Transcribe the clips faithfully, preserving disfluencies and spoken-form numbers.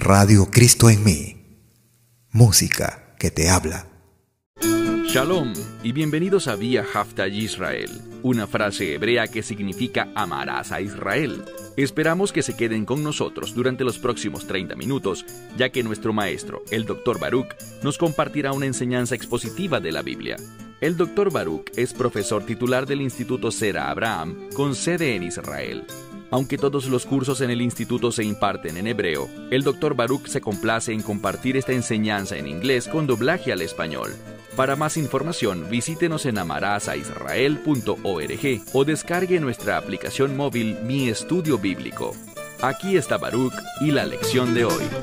Radio Cristo en mí. Música que te habla. Shalom y bienvenidos a Vía Hafta Yisrael, una frase hebrea que significa amarás a Israel. Esperamos que se queden con nosotros durante los próximos treinta minutos, ya que nuestro maestro, el doctor Baruch, nos compartirá una enseñanza expositiva de la Biblia. El doctor Baruch es profesor titular del Instituto Sera Abraham, con sede en Israel. Aunque todos los cursos en el instituto se imparten en hebreo, el doctor Baruch se complace en compartir esta enseñanza en inglés con doblaje al español. Para más información, visítenos en amarasaisrael punto org o descargue nuestra aplicación móvil Mi Estudio Bíblico. Aquí está Baruch y la lección de hoy.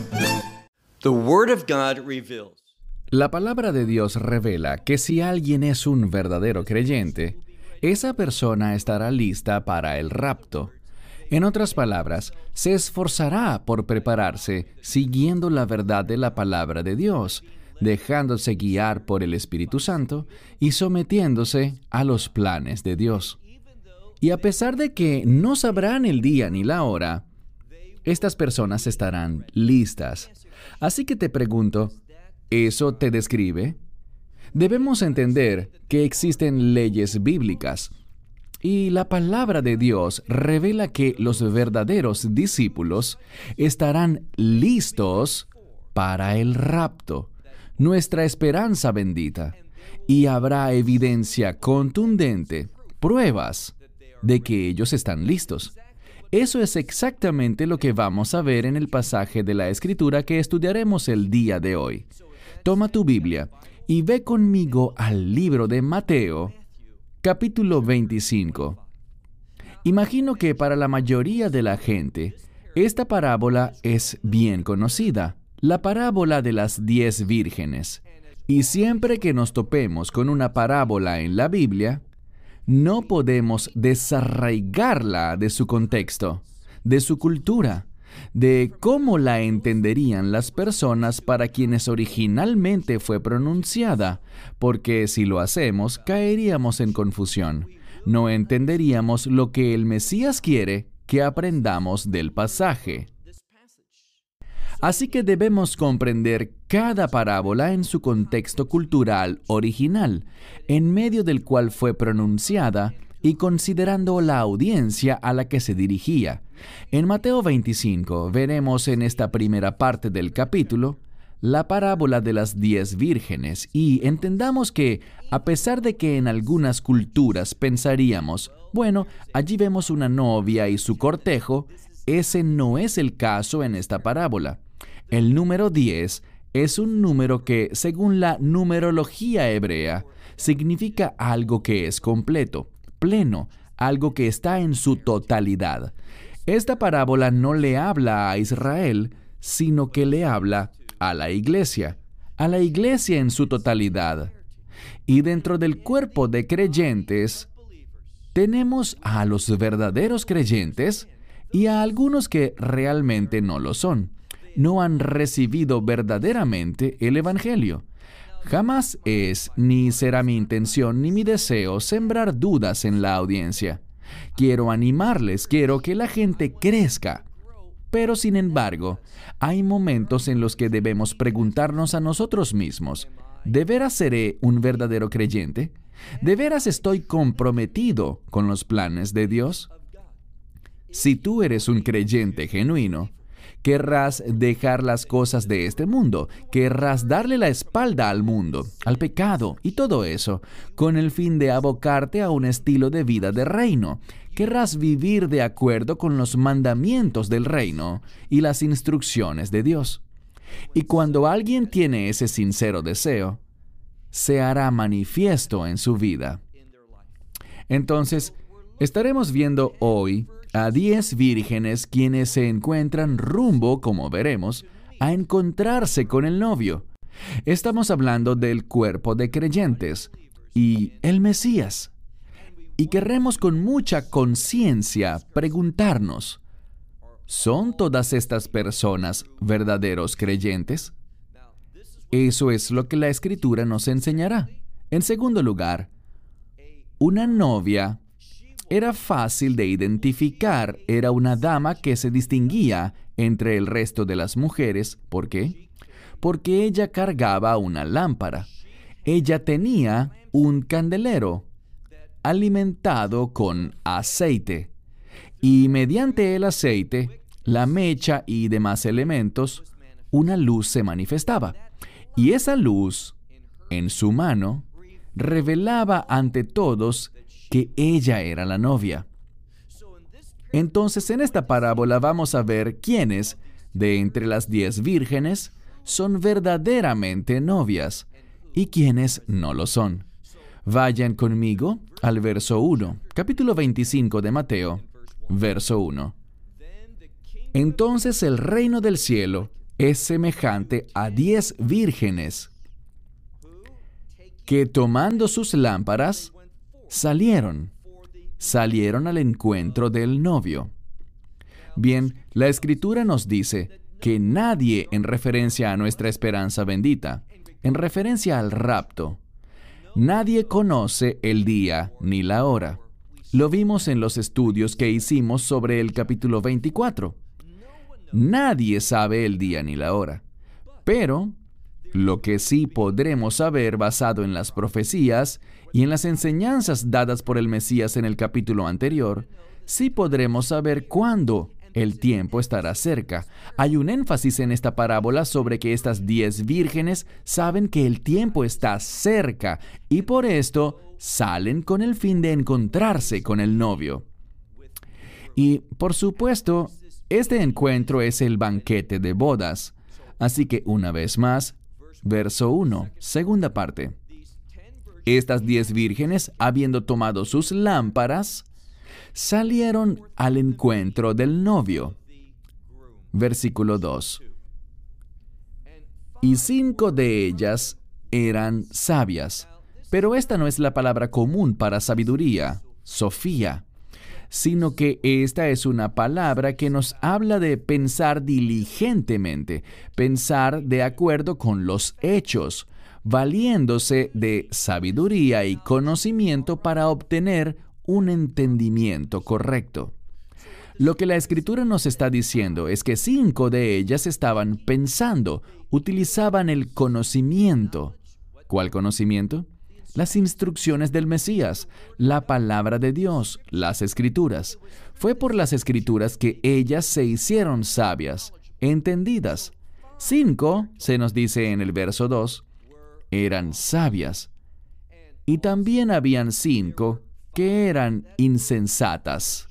The Word of God reveals. La palabra de Dios revela que si alguien es un verdadero creyente, esa persona estará lista para el rapto. En otras palabras, se esforzará por prepararse siguiendo la verdad de la palabra de Dios, dejándose guiar por el Espíritu Santo y sometiéndose a los planes de Dios. Y a pesar de que no sabrán el día ni la hora, estas personas estarán listas. Así que te pregunto, ¿eso te describe? Debemos entender que existen leyes bíblicas y la palabra de Dios revela que los verdaderos discípulos estarán listos para el rapto, nuestra esperanza bendita, y habrá evidencia contundente, pruebas de que ellos están listos. Eso es exactamente lo que vamos a ver en el pasaje de la Escritura que estudiaremos el día de hoy. Toma tu Biblia y ve conmigo al libro de Mateo, capítulo veinticinco. Imagino que para la mayoría de la gente, esta parábola es bien conocida, la parábola de las diez vírgenes. Y siempre que nos topemos con una parábola en la Biblia, no podemos desarraigarla de su contexto, de su cultura, de cómo la entenderían las personas para quienes originalmente fue pronunciada, porque si lo hacemos, caeríamos en confusión. No entenderíamos lo que el Mesías quiere que aprendamos del pasaje. Así que debemos comprender cada parábola en su contexto cultural original, en medio del cual fue pronunciada y considerando la audiencia a la que se dirigía. En Mateo veinticinco veremos en esta primera parte del capítulo la parábola de las diez vírgenes y entendamos que, a pesar de que en algunas culturas pensaríamos, bueno, allí vemos una novia y su cortejo, ese no es el caso en esta parábola. El número diez es un número que, según la numerología hebrea, significa algo que es completo, pleno, algo que está en su totalidad. Esta parábola no le habla a Israel, sino que le habla a la iglesia, a la iglesia en su totalidad. Y dentro del cuerpo de creyentes, tenemos a los verdaderos creyentes y a algunos que realmente no lo son. No han recibido verdaderamente el Evangelio. Jamás es ni será mi intención ni mi deseo sembrar dudas en la audiencia. Quiero animarles, quiero que la gente crezca. Pero sin embargo, hay momentos en los que debemos preguntarnos a nosotros mismos, ¿de veras seré un verdadero creyente? ¿De veras estoy comprometido con los planes de Dios? Si tú eres un creyente genuino, querrás dejar las cosas de este mundo, querrás darle la espalda al mundo, al pecado y todo eso, con el fin de abocarte a un estilo de vida de reino. Querrás vivir de acuerdo con los mandamientos del reino y las instrucciones de Dios. Y cuando alguien tiene ese sincero deseo, se hará manifiesto en su vida. Entonces, estaremos viendo hoy a diez vírgenes quienes se encuentran rumbo, como veremos, a encontrarse con el novio. Estamos hablando del cuerpo de creyentes y el Mesías. Y querremos con mucha conciencia preguntarnos, ¿son todas estas personas verdaderos creyentes? Eso es lo que la Escritura nos enseñará. En segundo lugar, una novia era fácil de identificar. Era una dama que se distinguía entre el resto de las mujeres. ¿Por qué? Porque ella cargaba una lámpara. Ella tenía un candelero alimentado con aceite. Y mediante el aceite, la mecha y demás elementos, una luz se manifestaba. Y esa luz, en su mano, revelaba ante todos que ella era la novia. Entonces, en esta parábola vamos a ver quiénes, de entre las diez vírgenes, son verdaderamente novias y quiénes no lo son. Vayan conmigo al verso uno, capítulo veinticinco de Mateo, verso uno. Entonces el reino del cielo es semejante a diez vírgenes que tomando sus lámparas salieron, salieron al encuentro del novio. Bien, la Escritura nos dice que nadie, en referencia a nuestra esperanza bendita, en referencia al rapto, nadie conoce el día ni la hora. Lo vimos en los estudios que hicimos sobre el capítulo veinticuatro. Nadie sabe el día ni la hora. Pero lo que sí podremos saber basado en las profecías y en las enseñanzas dadas por el Mesías en el capítulo anterior, sí podremos saber cuándo el tiempo estará cerca. Hay un énfasis en esta parábola sobre que estas diez vírgenes saben que el tiempo está cerca y por esto salen con el fin de encontrarse con el novio. Y, por supuesto, este encuentro es el banquete de bodas. Así que, una vez más, verso uno, segunda parte. Estas diez vírgenes, habiendo tomado sus lámparas, salieron al encuentro del novio. Versículo dos. Y cinco de ellas eran sabias. Pero esta no es la palabra común para sabiduría, Sofía, sino que esta es una palabra que nos habla de pensar diligentemente, pensar de acuerdo con los hechos, valiéndose de sabiduría y conocimiento para obtener un entendimiento correcto. Lo que la Escritura nos está diciendo es que cinco de ellas estaban pensando, utilizaban el conocimiento. ¿Cuál conocimiento? Las instrucciones del Mesías, la palabra de Dios, las Escrituras. Fue por las Escrituras que ellas se hicieron sabias, entendidas. Cinco, se nos dice en el verso dos, eran sabias. Y también habían cinco que eran insensatas.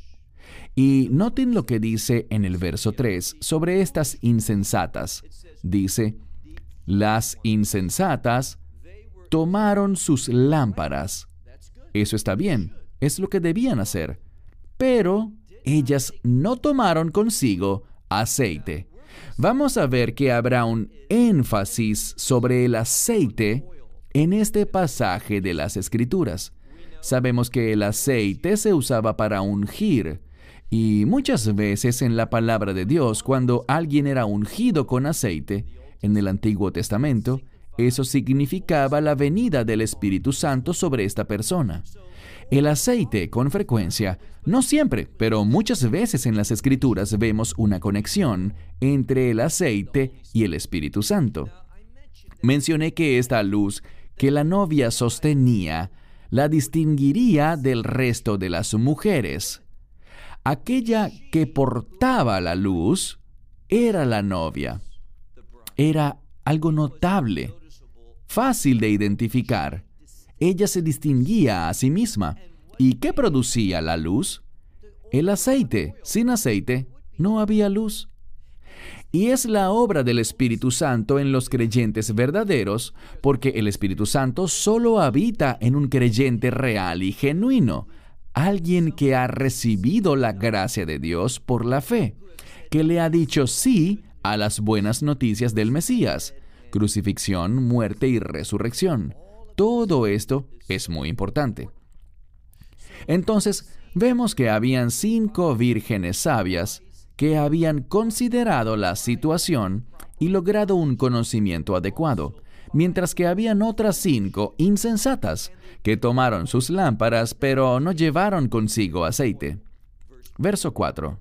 Y noten lo que dice en el verso tres sobre estas insensatas. Dice, las insensatas tomaron sus lámparas. Eso está bien, es lo que debían hacer. Pero ellas no tomaron consigo aceite. Vamos a ver que habrá un énfasis sobre el aceite en este pasaje de las Escrituras. Sabemos que el aceite se usaba para ungir, y muchas veces en la palabra de Dios, cuando alguien era ungido con aceite, en el Antiguo Testamento, eso significaba la venida del Espíritu Santo sobre esta persona. El aceite, con frecuencia, no siempre, pero muchas veces en las Escrituras vemos una conexión entre el aceite y el Espíritu Santo. Mencioné que esta luz que la novia sostenía la distinguiría del resto de las mujeres. Aquella que portaba la luz era la novia. Era algo notable, fácil de identificar. Ella se distinguía a sí misma. ¿Y qué producía la luz? El aceite. Sin aceite no había luz. Y es la obra del Espíritu Santo en los creyentes verdaderos, porque el Espíritu Santo solo habita en un creyente real y genuino, alguien que ha recibido la gracia de Dios por la fe, que le ha dicho sí a las buenas noticias del Mesías, crucifixión, muerte y resurrección. Todo esto es muy importante. Entonces, vemos que habían cinco vírgenes sabias que habían considerado la situación y logrado un conocimiento adecuado. mientras que habían otras cinco insensatas que tomaron sus lámparas, pero no llevaron consigo aceite. Verso cuatro.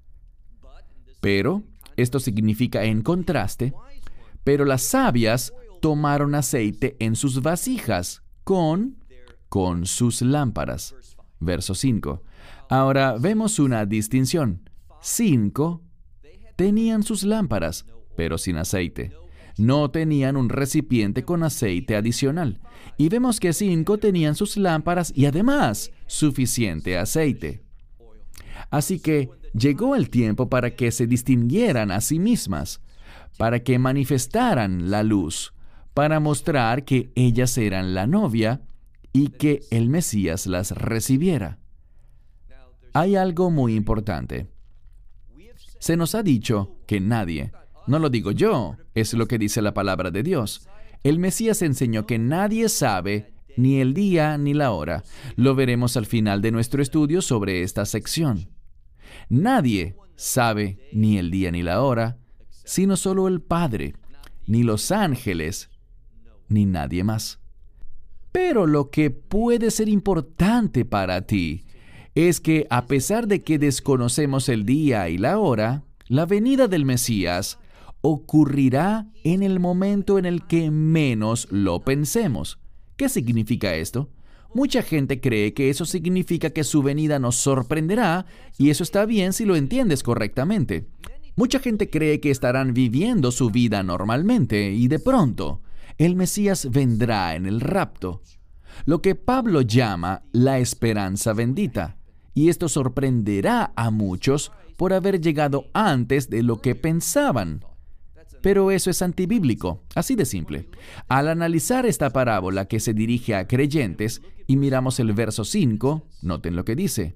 Pero, esto significa en contraste, pero las sabias tomaron aceite en sus vasijas con, con sus lámparas. Verso cinco. Ahora vemos una distinción. Cinco tenían sus lámparas, pero sin aceite. No tenían un recipiente con aceite adicional. Y vemos que cinco tenían sus lámparas y además suficiente aceite. Así que llegó el tiempo para que se distinguieran a sí mismas, para que manifestaran la luz, para mostrar que ellas eran la novia y que el Mesías las recibiera. Hay algo muy importante. Se nos ha dicho que nadie, no lo digo yo, es lo que dice la palabra de Dios. El Mesías enseñó que nadie sabe ni el día ni la hora. Lo veremos al final de nuestro estudio sobre esta sección. Nadie sabe ni el día ni la hora, sino solo el Padre, ni los ángeles, ni nadie más. Pero lo que puede ser importante para ti es que a pesar de que desconocemos el día y la hora, la venida del Mesías ocurrirá en el momento en el que menos lo pensemos. ¿Qué significa esto? Mucha gente cree que eso significa que su venida nos sorprenderá, y eso está bien si lo entiendes correctamente. Mucha gente cree que estarán viviendo su vida normalmente, y de pronto, el Mesías vendrá en el rapto, lo que Pablo llama la esperanza bendita, y esto sorprenderá a muchos por haber llegado antes de lo que pensaban. Pero eso es antibíblico, así de simple. Al analizar esta parábola que se dirige a creyentes y miramos el verso cinco, noten lo que dice.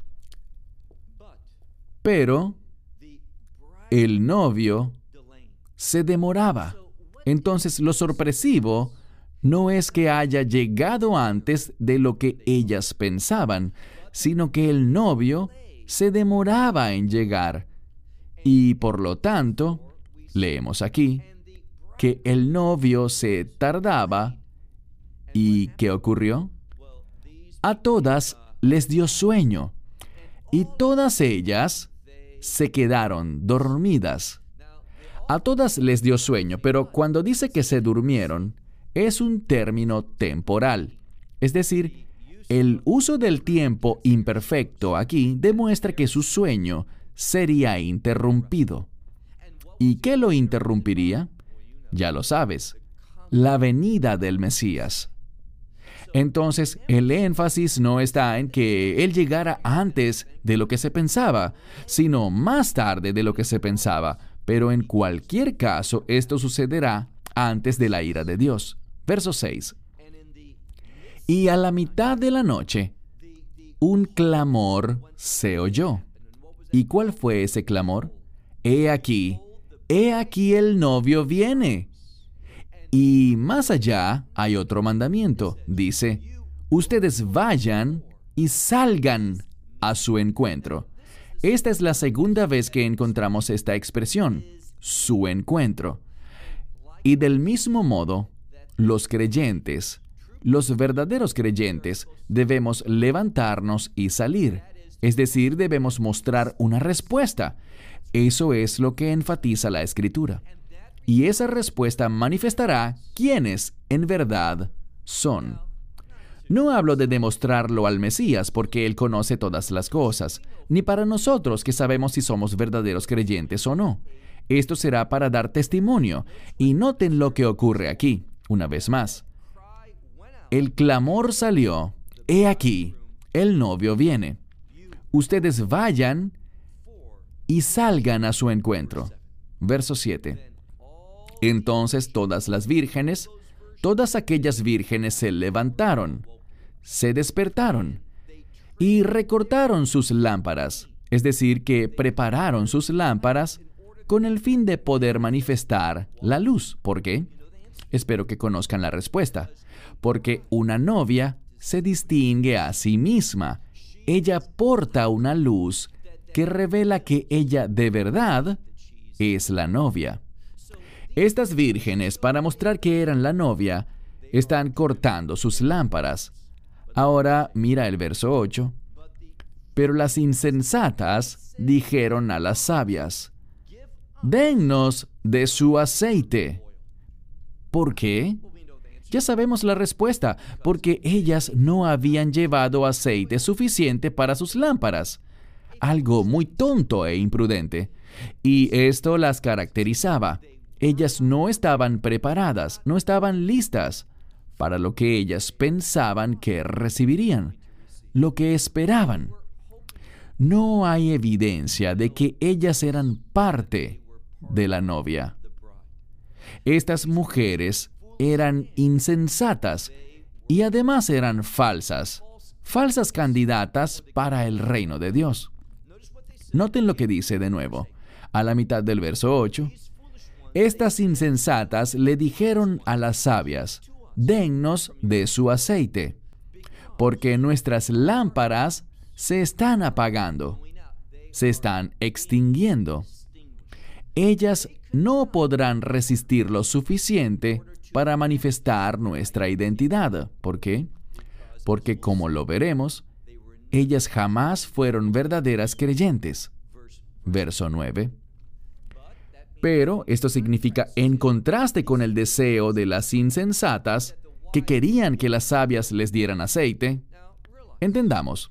Pero el novio se demoraba. Entonces lo sorpresivo no es que haya llegado antes de lo que ellas pensaban, sino que el novio se demoraba en llegar. Y por lo tanto, leemos aquí que el novio se tardaba. ¿Y qué ocurrió? A todas les dio sueño, y todas ellas se quedaron dormidas. A todas les dio sueño, pero cuando dice que se durmieron, es un término temporal. Es decir, el uso del tiempo imperfecto aquí demuestra que su sueño sería interrumpido. ¿Y qué lo interrumpiría? Ya lo sabes, la venida del Mesías. Entonces, el énfasis no está en que Él llegara antes de lo que se pensaba, sino más tarde de lo que se pensaba. Pero en cualquier caso, esto sucederá antes de la ira de Dios. Verso seis. Y a la mitad de la noche, un clamor se oyó. ¿Y cuál fue ese clamor? He aquí, he aquí el novio viene. Y más allá hay otro mandamiento. Dice, ustedes vayan y salgan a su encuentro. Esta es la segunda vez que encontramos esta expresión, su encuentro. Y del mismo modo, los creyentes, los verdaderos creyentes, debemos levantarnos y salir. Es decir, debemos mostrar una respuesta. Eso es lo que enfatiza la Escritura. Y esa respuesta manifestará quiénes en verdad son. No hablo de demostrarlo al Mesías porque Él conoce todas las cosas, ni para nosotros que sabemos si somos verdaderos creyentes o no. Esto será para dar testimonio. Y noten lo que ocurre aquí, una vez más. El clamor salió, he aquí, el novio viene. Ustedes vayan y salgan a su encuentro. Verso siete. Entonces todas las vírgenes, todas aquellas vírgenes se levantaron, se despertaron y recortaron sus lámparas, es decir, que prepararon sus lámparas con el fin de poder manifestar la luz. ¿Por qué? Espero que conozcan la respuesta. Porque una novia se distingue a sí misma. Ella porta una luz que revela que ella de verdad es la novia. Estas vírgenes, para mostrar que eran la novia, están cortando sus lámparas. Ahora mira el verso ocho. Pero las insensatas dijeron a las sabias: dennos de su aceite. ¿Por qué? Ya sabemos la respuesta, porque ellas no habían llevado aceite suficiente para sus lámparas. Algo muy tonto e imprudente. Y esto las caracterizaba. Ellas no estaban preparadas, no estaban listas para lo que ellas pensaban que recibirían, lo que esperaban. No hay evidencia de que ellas eran parte de la novia. Estas mujeres eran insensatas y además eran falsas, falsas candidatas para el reino de Dios. Noten lo que dice de nuevo, a la mitad del verso ocho. Estas insensatas le dijeron a las sabias: dennos de su aceite, porque nuestras lámparas se están apagando, se están extinguiendo. Ellas no podrán resistir lo suficiente para manifestar nuestra identidad. ¿Por qué? Porque, como lo veremos, ellas jamás fueron verdaderas creyentes. Verso nueve. Pero esto significa, en contraste con el deseo de las insensatas, que querían que las sabias les dieran aceite, entendamos.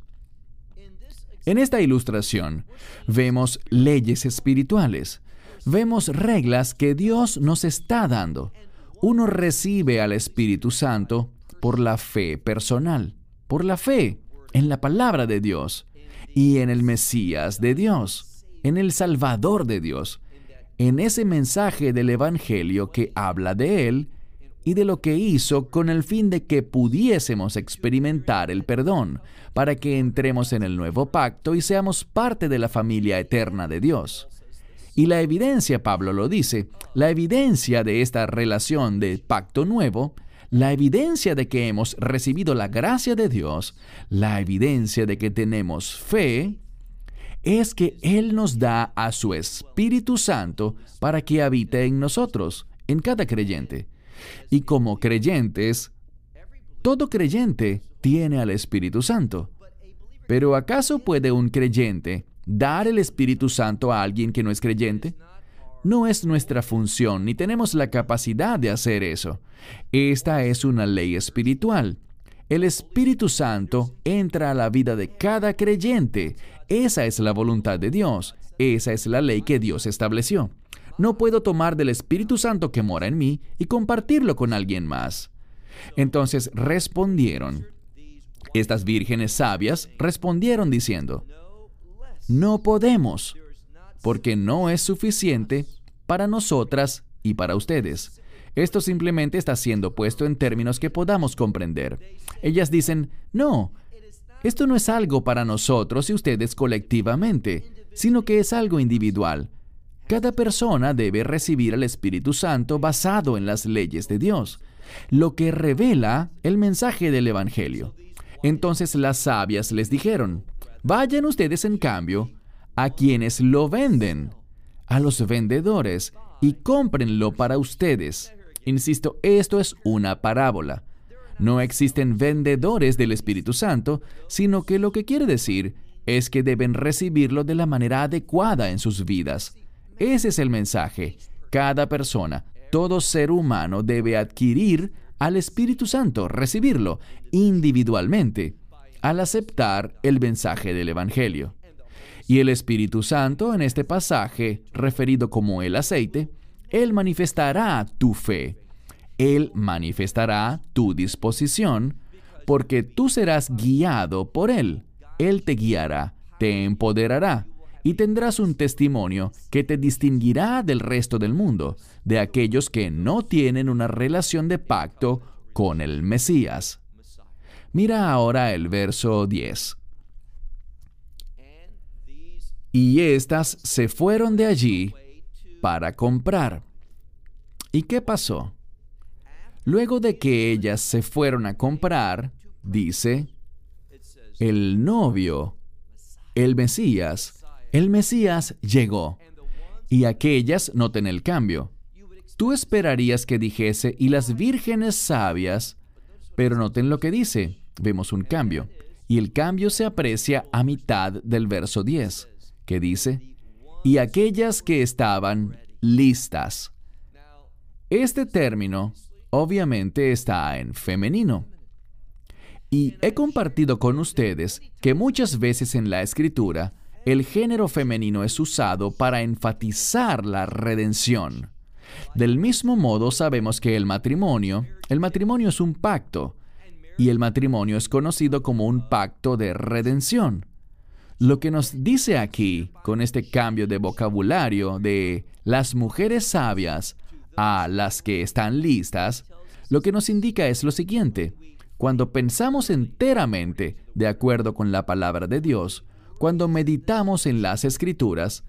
En esta ilustración, vemos leyes espirituales. Vemos reglas que Dios nos está dando. Uno recibe al Espíritu Santo por la fe personal, por la fe en la palabra de Dios y en el Mesías de Dios, en el Salvador de Dios, en ese mensaje del Evangelio que habla de Él y de lo que hizo con el fin de que pudiésemos experimentar el perdón, para que entremos en el nuevo pacto y seamos parte de la familia eterna de Dios. Y la evidencia, Pablo lo dice, la evidencia de esta relación de pacto nuevo, la evidencia de que hemos recibido la gracia de Dios, la evidencia de que tenemos fe, es que Él nos da a su Espíritu Santo para que habite en nosotros, en cada creyente. Y como creyentes, todo creyente tiene al Espíritu Santo. Pero ¿acaso puede un creyente dar el Espíritu Santo a alguien que no es creyente? No es nuestra función, ni tenemos la capacidad de hacer eso. Esta es una ley espiritual. El Espíritu Santo entra a la vida de cada creyente. Esa es la voluntad de Dios. Esa es la ley que Dios estableció. No puedo tomar del Espíritu Santo que mora en mí y compartirlo con alguien más. Entonces respondieron. Estas vírgenes sabias respondieron diciendo: no podemos, porque no es suficiente para nosotras y para ustedes. Esto simplemente está siendo puesto en términos que podamos comprender. Ellas dicen: no, esto no es algo para nosotros y ustedes colectivamente, sino que es algo individual. Cada persona debe recibir al Espíritu Santo basado en las leyes de Dios, lo que revela el mensaje del Evangelio. Entonces las sabias les dijeron: vayan ustedes en cambio a quienes lo venden, a los vendedores, y cómprenlo para ustedes. Insisto, esto es una parábola. No existen vendedores del Espíritu Santo, sino que lo que quiere decir es que deben recibirlo de la manera adecuada en sus vidas. Ese es el mensaje. Cada persona, todo ser humano debe adquirir al Espíritu Santo, recibirlo individualmente, al aceptar el mensaje del Evangelio. Y el Espíritu Santo, en este pasaje, referido como el aceite, Él manifestará tu fe. Él manifestará tu disposición, porque tú serás guiado por Él. Él te guiará, te empoderará, y tendrás un testimonio que te distinguirá del resto del mundo, de aquellos que no tienen una relación de pacto con el Mesías. Mira ahora el verso diez. Y éstas se fueron de allí para comprar. ¿Y qué pasó? Luego de que ellas se fueron a comprar, dice, el novio, el Mesías, el Mesías llegó. Y aquellas, noten el cambio. Tú esperarías que dijese, y las vírgenes sabias, pero noten lo que dice. Vemos un cambio. Y el cambio se aprecia a mitad del verso diez, que dice, y aquellas que estaban listas. Este término, obviamente, está en femenino. Y he compartido con ustedes que muchas veces en la Escritura, el género femenino es usado para enfatizar la redención. Del mismo modo, sabemos que el matrimonio, el matrimonio es un pacto, y el matrimonio es conocido como un pacto de redención. Lo que nos dice aquí, con este cambio de vocabulario de las mujeres sabias a las que están listas, lo que nos indica es lo siguiente. Cuando pensamos enteramente de acuerdo con la palabra de Dios, cuando meditamos en las Escrituras,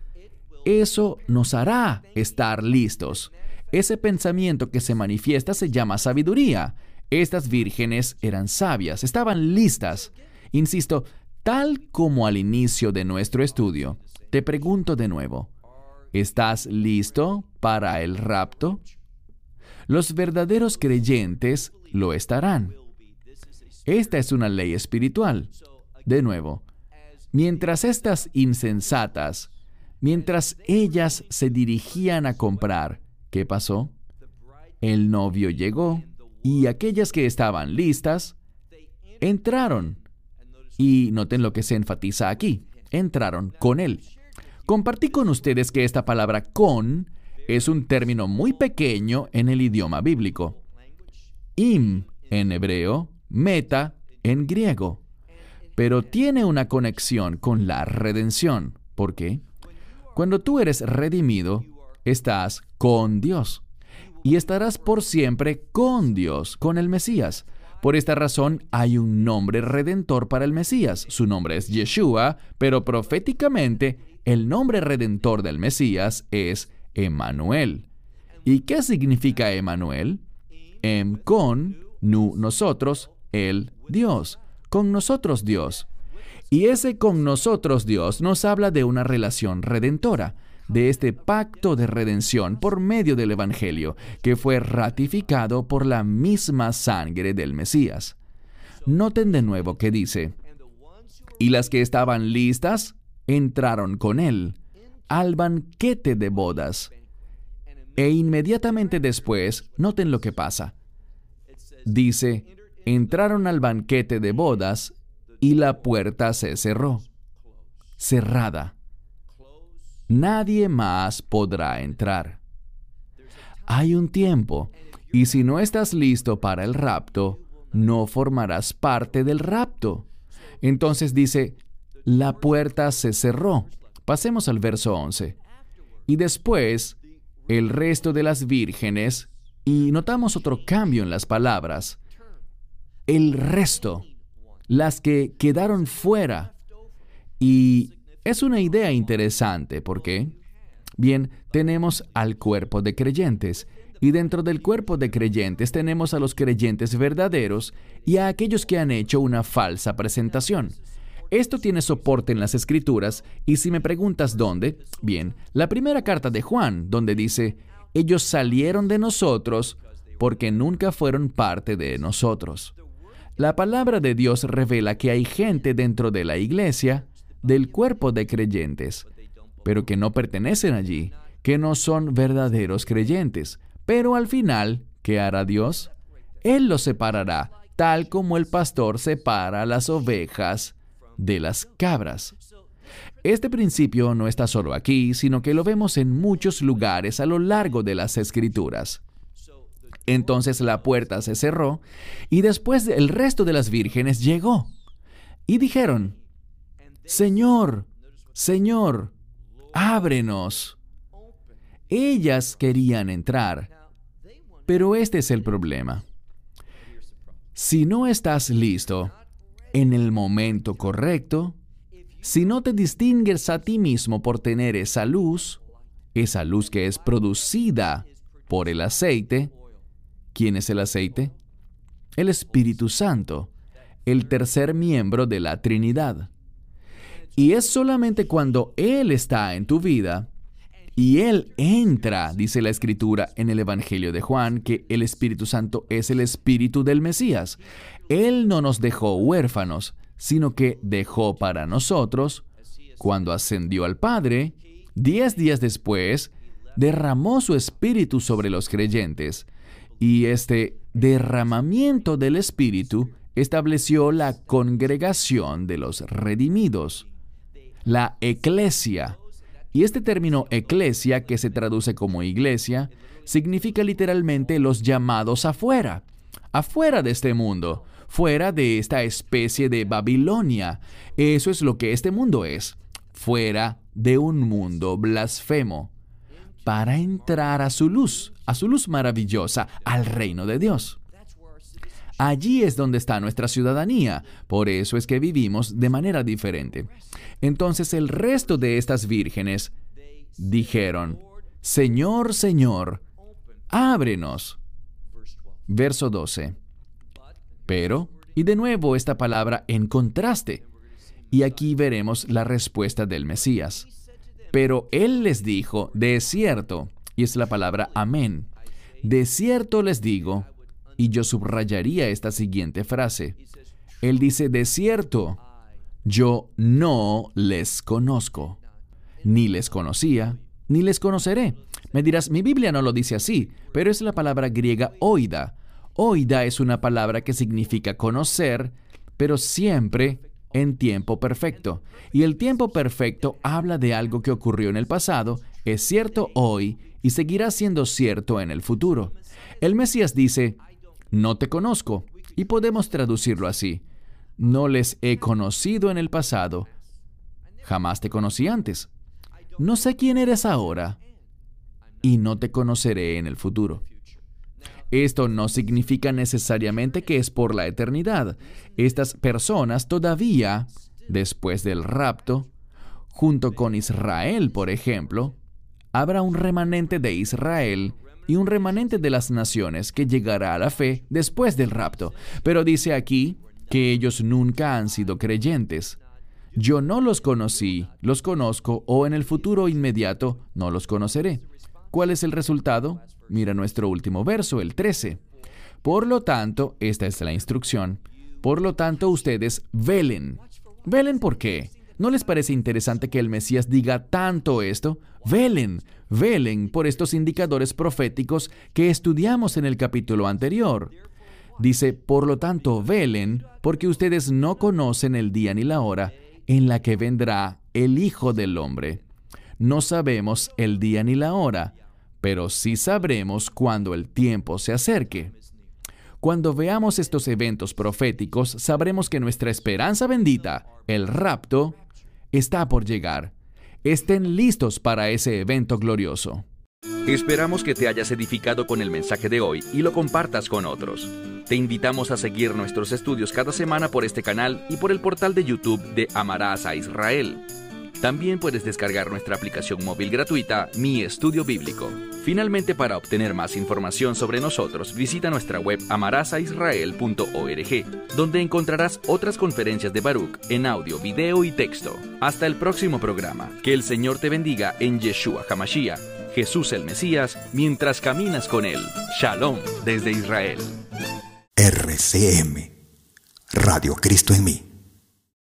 eso nos hará estar listos. Ese pensamiento que se manifiesta se llama sabiduría. Estas vírgenes eran sabias, estaban listas. Insisto, tal como al inicio de nuestro estudio, te pregunto de nuevo, ¿estás listo para el rapto? Los verdaderos creyentes lo estarán. Esta es una ley espiritual. De nuevo, mientras estas insensatas, mientras ellas se dirigían a comprar, ¿qué pasó? El novio llegó y aquellas que estaban listas entraron. Y noten lo que se enfatiza aquí. Entraron con él. Compartí con ustedes que esta palabra con es un término muy pequeño en el idioma bíblico. Im en hebreo, meta en griego. Pero tiene una conexión con la redención. ¿Por qué? Cuando tú eres redimido, estás con Dios. Y estarás por siempre con Dios, con el Mesías. Por esta razón, hay un nombre redentor para el Mesías. Su nombre es Yeshua, pero proféticamente, el nombre redentor del Mesías es Emmanuel. ¿Y qué significa Emmanuel? Em con, nu nosotros, el Dios. Con nosotros Dios. Y ese con nosotros Dios nos habla de una relación redentora, de este pacto de redención por medio del Evangelio, que fue ratificado por la misma sangre del Mesías. Noten de nuevo que dice, y las que estaban listas entraron con él al banquete de bodas. E inmediatamente después, noten lo que pasa. Dice, entraron al banquete de bodas y la puerta se cerró. Cerrada. Nadie más podrá entrar. Hay un tiempo, y si no estás listo para el rapto, no formarás parte del rapto. Entonces dice, la puerta se cerró. Pasemos al verso once. Y después, el resto de las vírgenes, y notamos otro cambio en las palabras, el resto, las que quedaron fuera. Y es una idea interesante, ¿por qué? Bien, tenemos al cuerpo de creyentes, y dentro del cuerpo de creyentes tenemos a los creyentes verdaderos y a aquellos que han hecho una falsa presentación. Esto tiene soporte en las Escrituras, y si me preguntas dónde, bien, la primera carta de Juan, donde dice, ellos salieron de nosotros porque nunca fueron parte de nosotros. La palabra de Dios revela que hay gente dentro de la iglesia, del cuerpo de creyentes, pero que no pertenecen allí, que no son verdaderos creyentes. Pero al final, ¿qué hará Dios? Él los separará, tal como el pastor separa las ovejas de las cabras. Este principio no está solo aquí, sino que lo vemos en muchos lugares a lo largo de las Escrituras. Entonces la puerta se cerró, y después el resto de las vírgenes llegó. Y dijeron, Señor, Señor, ábrenos. Ellas querían entrar, pero este es el problema. Si no estás listo en el momento correcto, si no te distingues a ti mismo por tener esa luz, esa luz que es producida por el aceite. ¿Quién es el aceite? El Espíritu Santo, el tercer miembro de la Trinidad. Y es solamente cuando Él está en tu vida Y Él entra, dice la Escritura en el Evangelio de Juan, que el Espíritu Santo es el Espíritu del Mesías. Él no nos dejó huérfanos, sino que dejó para nosotros, cuando ascendió al Padre, diez días después, derramó su Espíritu sobre los creyentes. Y este derramamiento del Espíritu estableció la congregación de los redimidos, la eclesia. Y este término eclesia, que se traduce como iglesia, significa literalmente los llamados afuera, afuera de este mundo, fuera de esta especie de Babilonia. Eso es lo que este mundo es, fuera de un mundo blasfemo, para entrar a su luz, a su luz maravillosa, al reino de Dios. Allí es donde está nuestra ciudadanía, por eso es que vivimos de manera diferente. Entonces el resto de estas vírgenes dijeron, Señor, Señor, ábrenos. Verso doce. Pero, y de nuevo esta palabra en contraste, y aquí veremos la respuesta del Mesías. Pero Él les dijo, de cierto, y es la palabra amén, de cierto les digo, y yo subrayaría esta siguiente frase. Él dice, de cierto, yo no les conozco, ni les conocía, ni les conoceré. Me dirás, mi Biblia no lo dice así, pero es la palabra griega oida. Oida es una palabra que significa conocer, pero siempre en tiempo perfecto. Y el tiempo perfecto habla de algo que ocurrió en el pasado, es cierto hoy y seguirá siendo cierto en el futuro. El Mesías dice, no te conozco, y podemos traducirlo así. No les he conocido en el pasado. Jamás te conocí antes. No sé quién eres ahora, y no te conoceré en el futuro. Esto no significa necesariamente que es por la eternidad. Estas personas todavía, después del rapto, junto con Israel, por ejemplo, habrá un remanente de Israel y un remanente de las naciones que llegará a la fe después del rapto. Pero dice aquí que ellos nunca han sido creyentes. Yo no los conocí, los conozco, o en el futuro inmediato no los conoceré. ¿Cuál es el resultado? Mira nuestro último verso, el trece. Por lo tanto, esta es la instrucción. Por lo tanto, ustedes velen. ¿Velen por qué? ¿No les parece interesante que el Mesías diga tanto esto? Velen, velen por estos indicadores proféticos que estudiamos en el capítulo anterior. Dice, por lo tanto, velen, porque ustedes no conocen el día ni la hora en la que vendrá el Hijo del Hombre. No sabemos el día ni la hora, pero sí sabremos cuando el tiempo se acerque. Cuando veamos estos eventos proféticos, sabremos que nuestra esperanza bendita, el rapto, está por llegar. Estén listos para ese evento glorioso. Esperamos que te hayas edificado con el mensaje de hoy y lo compartas con otros. Te invitamos a seguir nuestros estudios cada semana por este canal y por el portal de YouTube de Amarás a Israel. También puedes descargar nuestra aplicación móvil gratuita, Mi Estudio Bíblico. Finalmente, para obtener más información sobre nosotros, visita nuestra web amarás a israel punto org, donde encontrarás otras conferencias de Baruch en audio, video y texto. Hasta el próximo programa. Que el Señor te bendiga en Yeshua HaMashiach, Jesús el Mesías, mientras caminas con Él. Shalom desde Israel. R C M, Radio Cristo en mí.